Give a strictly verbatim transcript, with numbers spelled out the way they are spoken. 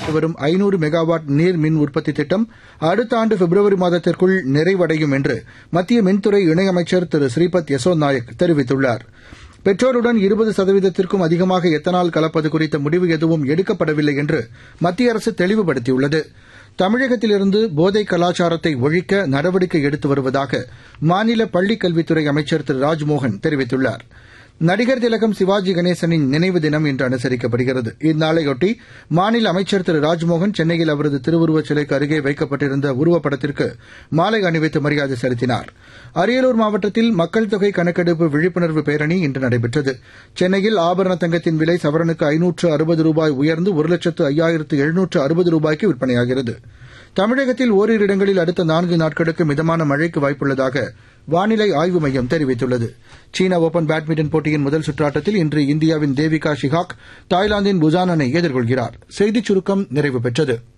வரும் ஐநூறு மெகாவாட் நீர் மின் உற்பத்தி திட்டம் அடுத்த ஆண்டு பிப்ரவரி மாதத்திற்குள் நிறைவடையும் என்று மத்திய மின்துறை இணையமைச்சர் திரு ஸ்ரீபத் யசோ நாயக் தெரிவித்துள்ளார். பெட்ரோலுடன் இருபது சதவீதத்திற்கும் அதிகமாக எத்தனால் கலப்பது குறித்த முடிவு எதுவும் எடுக்கப்படவில்லை என்று மத்திய அரசு தெளிவுபடுத்தியுள்ளது. தமிழகத்திலிருந்து போதை கலாச்சாரத்தை ஒழிக்க நடவடிக்கை எடுத்து வருவதாக மாநில பள்ளிக் கல்வித்துறை அமைச்சர் திரு ராஜ்மோகன் தெரிவித்துள்ளார். நடிகர் திலகம் சிவாஜி கணேசனின் நினைவு தினம் இன்று அனுசரிக்கப்படுகிறது. இந்நாளையொட்டி மாநில அமைச்சர் திரு ராஜ்மோகன் சென்னையில் அவரது திருவுருவச் சிலைக்கு அருகே வைக்கப்பட்டிருந்த உருவப்படத்திற்கு மாலை அணிவித்து மரியாதை செலுத்தினார். அரியலூர் மாவட்டத்தில் மக்கள் தொகை கணக்கெடுப்பு விழிப்புணர்வு பேரணி இன்று நடைபெற்றது. சென்னையில் ஆபரண தங்கத்தின் விலை சவரனுக்கு ஐநூற்று அறுபது ரூபாய் உயர்ந்து ஒரு லட்சத்து ஐயாயிரத்து எழுநூற்று அறுபது ரூபாய்க்கு விற்பனையாகிறது. தமிழகத்தில் ஓரிரு இடங்களில் அடுத்த நான்கு நாட்களுக்கு மிதமான மழைக்கு வாய்ப்புள்ளதாக வானிலை ஆய்வு மையம் தெரிவித்துள்ளது. சீன ஒபன் பேட்மிண்டன் போட்டியின் முதல் சுற்றாட்டத்தில் இன்று இந்தியாவின் தேவிகா ஷிகாக் தாய்லாந்தின் புசானனை எதிர்கொள்கிறார். செய்திச் சுருக்கம் நிறைவு பெற்றது.